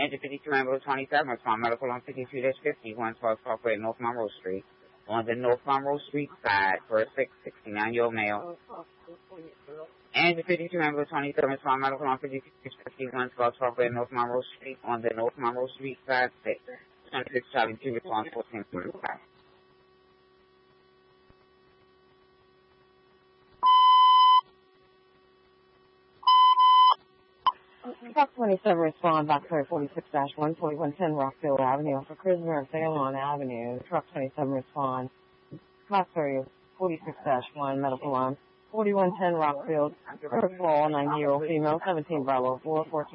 Engine 52 ambulance 27, respond medical on 52-50, 112 Parkway, North Monroe Street. On the North Monroe Street side for a 69-year-old male. Engine 52 ambulance 27, respond medical on 52-50, 112 Parkway, North Monroe Street. On the North Monroe Street side, 26 Charlie 2, respond 1445. Truck 27 respond box 46-1, 4110 Rockville Avenue. For prisoner of Salon Avenue, truck 27 respond. Box 46-1, medical on 4110 Rockfield. First of all, 90-year-old female, 17 Bravo 4, 14.